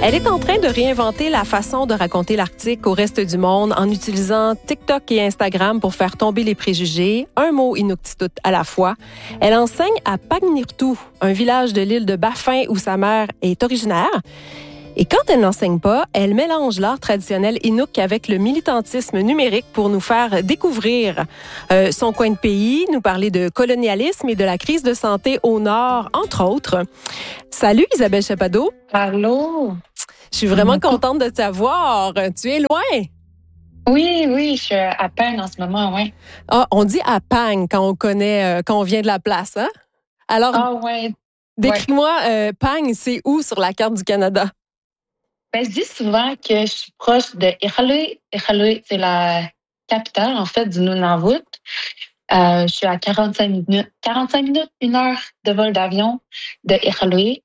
Elle est en train de réinventer la façon de raconter l'Arctique au reste du monde en utilisant TikTok et Instagram pour faire tomber les préjugés, un mot inuktitut à la fois. Elle enseigne à Pagnirtu, un village de l'île de Baffin où sa mère est originaire. Et quand elle n'enseigne pas, elle mélange l'art traditionnel Inuk avec le militantisme numérique pour nous faire découvrir son coin de pays, nous parler de colonialisme et de la crise de santé au Nord, entre autres. Salut Isabelle Chappado. Allô? Je suis vraiment contente de t'avoir. Tu es loin? Oui, je suis à peine en ce moment, oui. Ah, on dit à Pang quand on connaît, quand on vient de la place, hein? Alors, Ouais. décris-moi, Pang, c'est où sur la carte du Canada? Ben, je dis souvent que je suis proche de Iqaluit. Iqaluit, c'est la capitale, en fait, du Nunavut. Je suis à 45 minutes, 1 heure de vol d'avion de Iqaluit.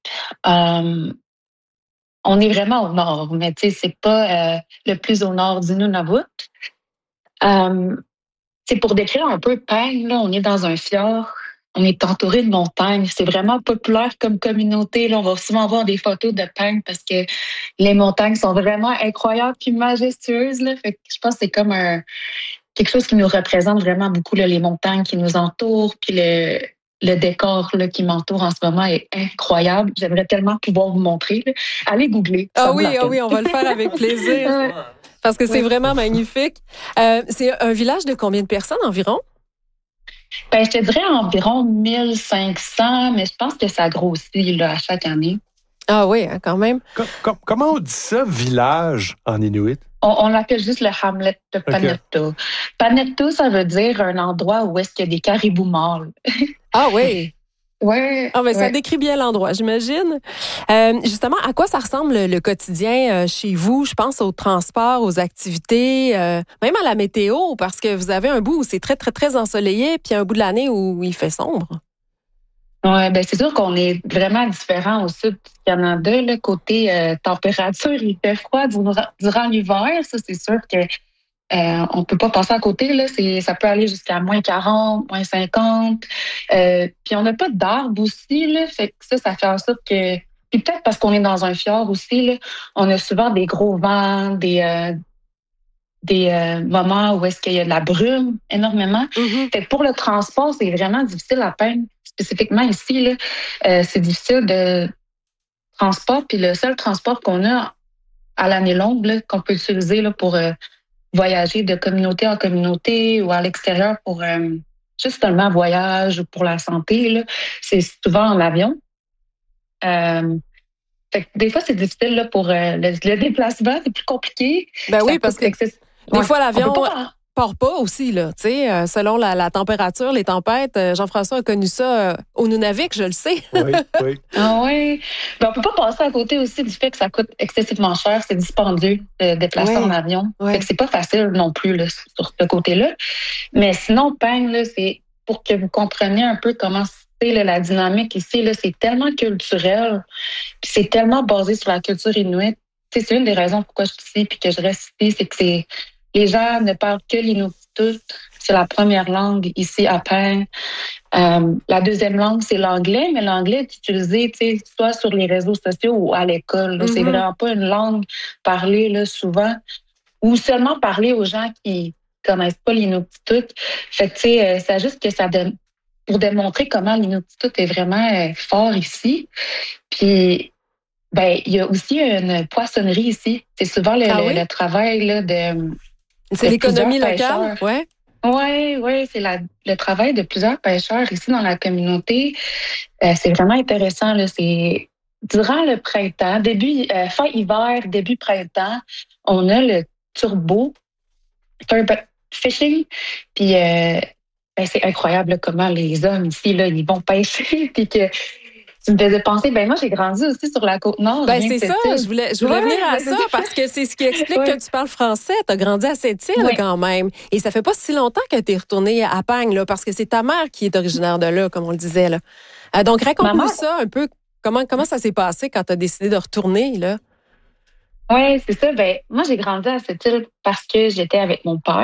On est vraiment au nord, mais tu sais, c'est pas le plus au nord du Nunavut. C'est pour décrire un peu Pang, là, on est dans un fjord. On est entouré de montagnes. C'est vraiment populaire comme communauté. Là, on va souvent voir des photos de Pang parce que les montagnes sont vraiment incroyables et majestueuses. Là. Fait que je pense que c'est comme quelque chose qui nous représente vraiment beaucoup, là, les montagnes qui nous entourent. Puis le décor là, qui m'entoure en ce moment est incroyable. J'aimerais tellement pouvoir vous montrer. Là. Allez googler. Ah oui, on va le faire avec plaisir. Parce que c'est vraiment magnifique. C'est un village de combien de personnes environ? Ben, je te dirais environ 1500, mais je pense que ça grossit là, à chaque année. Ah oui, quand même. Comment on dit ça, village, en inuit? On l'appelle juste le hamlet de Panetto. Okay. Panetto, ça veut dire un endroit où est-ce qu'il y a des caribous mâles. Ah oui? Oui. Ah, mais ça décrit bien l'endroit, j'imagine. Justement, à quoi ça ressemble le quotidien chez vous? Je pense au transport, aux activités, même à la météo, parce que vous avez un bout où c'est très, très, très ensoleillé, puis un bout de l'année où il fait sombre. Oui, ben c'est sûr qu'on est vraiment différent au sud du Canada. Là, côté température, il fait froid durant l'hiver. Ça, c'est sûr que on peut pas passer à côté. Là, ça peut aller jusqu'à moins 40, moins 50. Puis on n'a pas d'arbres aussi. Là, fait que ça fait en sorte que... Puis peut-être parce qu'on est dans un fjord aussi, là, on a souvent des gros vents, des moments où est-ce qu'il y a de la brume énormément. Mm-hmm. Fait que pour le transport, c'est vraiment difficile à peine. Spécifiquement ici, là, c'est difficile de transport. Puis le seul transport qu'on a à l'année longue, là, qu'on peut utiliser là, pour voyager de communauté en communauté ou à l'extérieur pour juste seulement voyage ou pour la santé, là, c'est souvent en avion. Fait que des fois, c'est difficile là, pour le déplacement, c'est plus compliqué. Ben oui, parce que des fois, l'avion part pas aussi, là, tu sais, selon la température, les tempêtes. Jean-François a connu ça au Nunavik, je le sais. Oui. Ah oui. Ben, on peut pas passer à côté aussi du fait que ça coûte excessivement cher, c'est dispendieux de déplacer en avion. Fait que c'est pas facile non plus là, sur ce côté-là. Mais sinon, Pang, là, c'est pour que vous compreniez un peu comment c'est là, la dynamique ici. Là, c'est tellement culturel, puis c'est tellement basé sur la culture inuit. C'est une des raisons pourquoi je suis ici puis que je reste ici, c'est que les gens ne parlent que l'inuktitut. C'est la première langue ici à Pang. La deuxième langue, c'est l'anglais, mais l'anglais est utilisé soit sur les réseaux sociaux ou à l'école. Mm-hmm. C'est vraiment pas une langue parlée là, souvent ou seulement parlée aux gens qui connaissent pas l'inuktitut. Fait que c'est juste que ça donne pour démontrer comment l'inuktitut est vraiment fort ici. Puis ben il y a aussi une poissonnerie ici. C'est souvent le travail là, c'est l'économie locale, ouais. Oui, c'est le travail de plusieurs pêcheurs ici dans la communauté. C'est vraiment intéressant. Là. C'est durant le printemps, fin hiver, début printemps, on a le turbo fishing. Puis c'est incroyable là, comment les hommes ici là, ils vont pêcher. Puis que tu me faisais penser, moi, j'ai grandi aussi sur la Côte-Nord. C'est ça, je voulais venir à ça parce que c'est ce qui explique que tu parles français. Tu as grandi à Sept-Îles quand même. Et ça fait pas si longtemps que tu es retournée à Pang, là, parce que c'est ta mère qui est originaire de là, comme on le disait. Là. Donc, raconte-nous ça un peu. Comment ça s'est passé quand tu as décidé de retourner, là? Oui, c'est ça. Moi, j'ai grandi à Sept-Îles parce que j'étais avec mon père.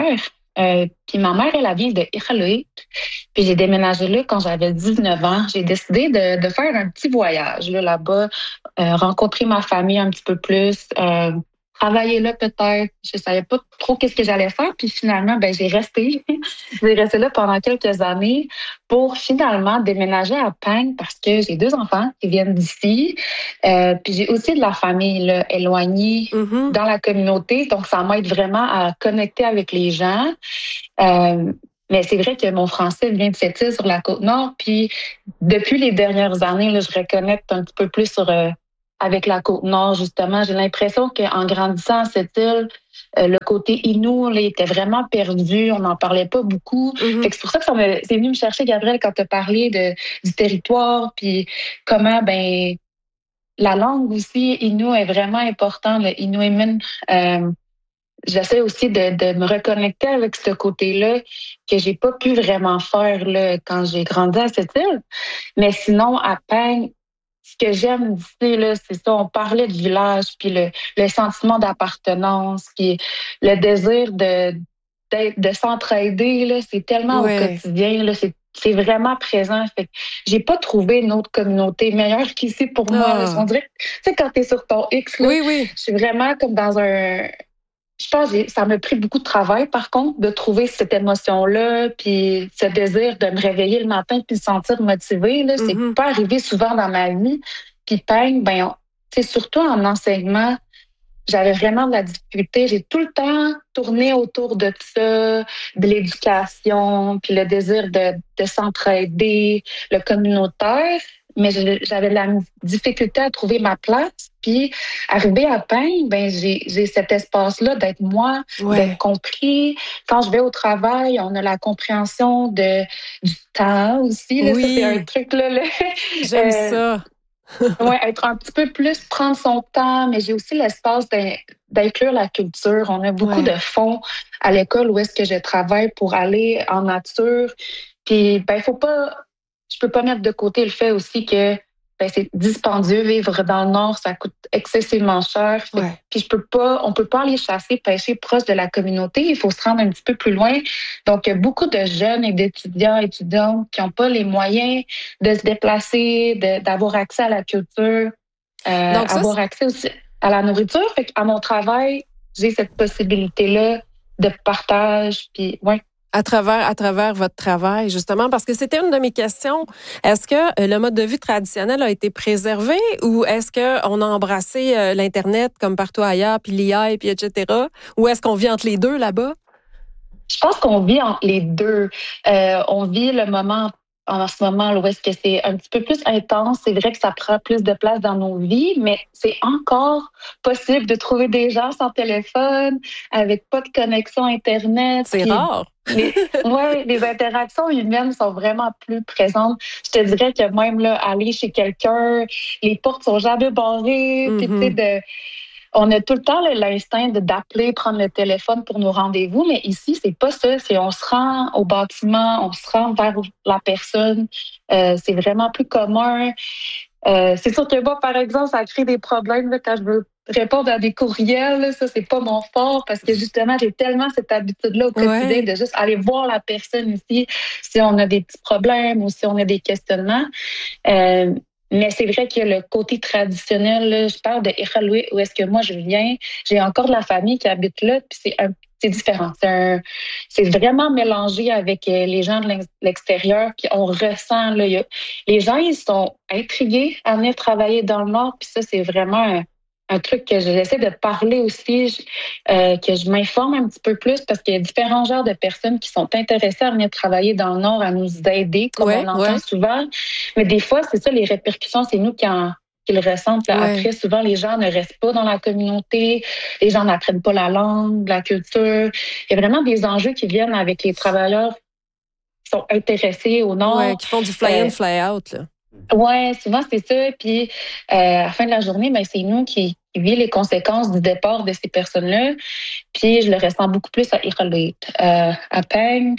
Puis ma mère, elle vient de Iqaluit. Puis j'ai déménagé là quand j'avais 19 ans. J'ai décidé de faire un petit voyage là-bas, rencontrer ma famille un petit peu plus, travailler là peut-être. Je savais pas trop qu'est-ce que j'allais faire. Puis finalement, ben j'ai resté. J'ai resté là pendant quelques années pour finalement déménager à Pine parce que j'ai 2 enfants qui viennent d'ici. Puis j'ai aussi de la famille là, éloignée dans la communauté. Donc, ça m'aide vraiment à connecter avec les gens. Mais c'est vrai que mon français vient de cette île sur la Côte-Nord. Puis depuis les dernières années, là, je reconnecte un petit peu plus avec la Côte-Nord, justement. J'ai l'impression qu'en grandissant à cette île, le côté Innu là, était vraiment perdu. On n'en parlait pas beaucoup. Fait que c'est pour ça que c'est venu me chercher, Gabrielle, quand tu as parlé du territoire, puis comment, ben, la langue aussi, Innu, est vraiment importante, le Inuimin. J'essaie aussi de me reconnecter avec ce côté-là que j'ai pas pu vraiment faire là, quand j'ai grandi à cette île. Mais sinon, à Peigne, ce que j'aime d'ici, là, c'est ça, on parlait du village, puis le sentiment d'appartenance, puis le désir de s'entraider, là, c'est tellement au quotidien, là, c'est vraiment présent. Fait que j'ai pas trouvé une autre communauté meilleure qu'ici pour moi. Là. On dirait que, tu sais, quand t'es sur ton X, là, je suis vraiment comme dans un... Je pense que ça m'a pris beaucoup de travail, par contre, de trouver cette émotion-là, puis ce désir de me réveiller le matin puis de me sentir motivée. Là, c'est pas arrivé souvent dans ma vie. Puis Peigne, ben, tu sais, surtout en enseignement, j'avais vraiment de la difficulté. J'ai tout le temps tourné autour de ça, de l'éducation, puis le désir de s'entraider, le communautaire. Mais j'avais de la difficulté à trouver ma place. Puis, arrivé à Peigne, ben j'ai cet espace-là d'être moi, d'être compris. Quand je vais au travail, on a la compréhension du temps aussi. Là, ça, c'est un truc là. J'aime ça. Ouais, être un petit peu plus, prendre son temps, mais j'ai aussi l'espace d'inclure la culture. On a beaucoup de fonds à l'école où est-ce que je travaille pour aller en nature. Puis, ben, je peux pas mettre de côté le fait aussi que ben, c'est dispendieux vivre dans le Nord, ça coûte excessivement cher. Puis on peut pas aller chasser, pêcher proche de la communauté. Il faut se rendre un petit peu plus loin. Donc, il y a beaucoup de jeunes et étudiantes qui n'ont pas les moyens de se déplacer, d'avoir accès à la culture, avoir accès aussi à la nourriture. Fait qu'à mon travail, j'ai cette possibilité-là de partage. Puis, À travers votre travail, justement, parce que c'était une de mes questions. Est-ce que le mode de vie traditionnel a été préservé ou est-ce qu'on a embrassé l'Internet comme partout ailleurs, puis l'IA, puis etc.? Ou est-ce qu'on vit entre les deux là-bas? Je pense qu'on vit entre les deux. On vit le moment en ce moment où est-ce que c'est un petit peu plus intense. C'est vrai que ça prend plus de place dans nos vies, mais c'est encore possible de trouver des gens sans téléphone, avec pas de connexion Internet. C'est rare. Les interactions humaines sont vraiment plus présentes. Je te dirais que même là, aller chez quelqu'un, les portes sont jamais barrées. Puis, tu sais, on a tout le temps l'instinct d'appeler, prendre le téléphone pour nos rendez-vous, mais ici, c'est pas ça. C'est on se rend au bâtiment, on se rend vers la personne. C'est vraiment plus commun. C'est sûr que moi, par exemple, ça crée des problèmes là, quand je veux répondre à des courriels. Là, ça, c'est pas mon fort parce que justement, j'ai tellement cette habitude-là au quotidien de juste aller voir la personne ici si on a des petits problèmes ou si on a des questionnements. Mais c'est vrai que le côté traditionnel, là, je parle de Iqaluit, où est-ce que moi je viens, j'ai encore de la famille qui habite là, puis c'est différent. C'est vraiment mélangé avec les gens de l'extérieur, puis on ressent, là, les gens, ils sont intrigués à venir travailler dans le Nord, puis ça, c'est vraiment un truc que j'essaie de parler aussi, que je m'informe un petit peu plus parce qu'il y a différents genres de personnes qui sont intéressées à venir travailler dans le Nord, à nous aider, comme on l'entend souvent. Mais des fois, c'est ça, les répercussions, c'est nous qui le ressentent. Après, souvent, les gens ne restent pas dans la communauté, les gens n'apprennent pas la langue, la culture. Il y a vraiment des enjeux qui viennent avec les travailleurs qui sont intéressés au Nord. Qui font du fly-in, fly-out, là. Oui, souvent c'est ça. Puis à la fin de la journée, ben, c'est nous qui vit les conséquences du départ de ces personnes-là. Puis je le ressens beaucoup plus à Iqaluit. À Peigne.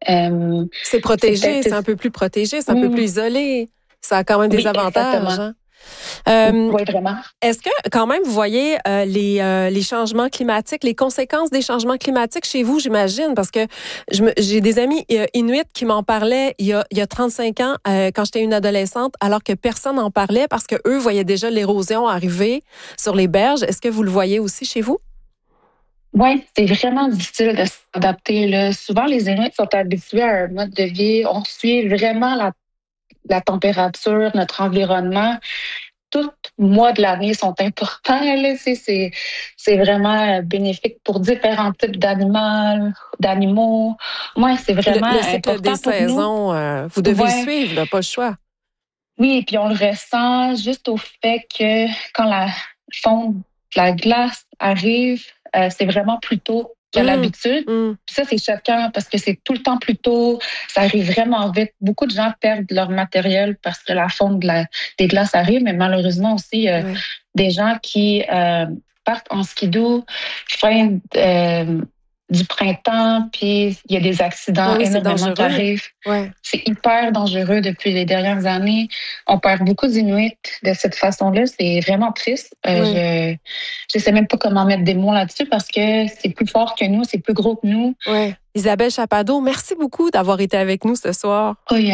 C'est protégé, c'est un peu plus protégé, c'est un peu plus isolé. Ça a quand même des avantages. Hein? Oui, vraiment. Est-ce que, quand même, vous voyez les changements climatiques, les conséquences des changements climatiques chez vous, j'imagine, parce que j'ai des amis Inuits qui m'en parlaient il y a 35 ans, quand j'étais une adolescente, alors que personne n'en parlait parce que eux voyaient déjà l'érosion arriver sur les berges. Est-ce que vous le voyez aussi chez vous? Oui, c'est vraiment difficile de s'adapter, là. Souvent, les Inuits sont habitués à un mode de vie. On suit vraiment la température, notre environnement. Tous mois de l'année sont importants. Là. C'est vraiment bénéfique pour différents types d'animaux. Moi, c'est vraiment Le cycle important des pour saisons, vous devez le Ouais. suivre, là, pas le choix. Oui, et puis on le ressent juste au fait que quand la fonte de la glace arrive, c'est vraiment plus tôt qu'à l'habitude. Puis ça, c'est choquant parce que c'est tout le temps plus tôt. Ça arrive vraiment vite. Beaucoup de gens perdent leur matériel parce que la fonte des glaces arrive, mais malheureusement aussi, des gens qui partent en skidoo fin du printemps, puis il y a des accidents énormément qui arrivent. Ouais. C'est hyper dangereux depuis les dernières années. On perd beaucoup d'Inuits de cette façon-là. C'est vraiment triste. Je sais même pas comment mettre des mots là-dessus parce que c'est plus fort que nous, c'est plus gros que nous. Ouais. Isabelle Chappado, merci beaucoup d'avoir été avec nous ce soir.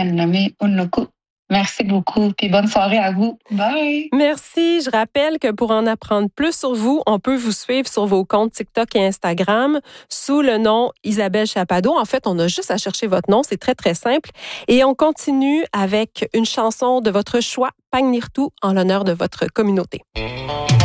Merci beaucoup, puis bonne soirée à vous. Bye! Merci. Je rappelle que pour en apprendre plus sur vous, on peut vous suivre sur vos comptes TikTok et Instagram sous le nom Isabelle Chappado. En fait, on a juste à chercher votre nom. C'est très, très simple. Et on continue avec une chanson de votre choix, Pagnirtu, en l'honneur de votre communauté.